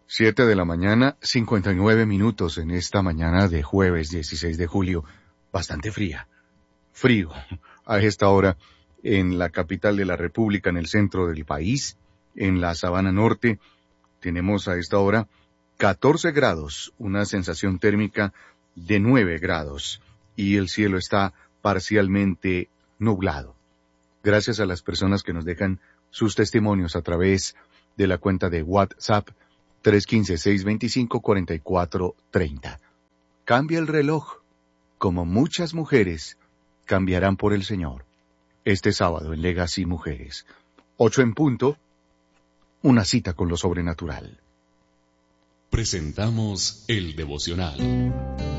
7 de la mañana, 59 minutos en esta mañana de jueves 16 de julio. Bastante fría. Frío a esta hora en la capital de la República, en el centro del país, en la Sabana Norte. Tenemos a esta hora 14 grados, una sensación térmica de 9 grados y el cielo está parcialmente nublado. Gracias a las personas que nos dejan sus testimonios a través de la cuenta de WhatsApp 315-625-4430. Cambia el reloj, como muchas mujeres cambiarán por el Señor. Este sábado en Legacy Mujeres. 8 en punto, una cita con lo sobrenatural. Presentamos el devocional.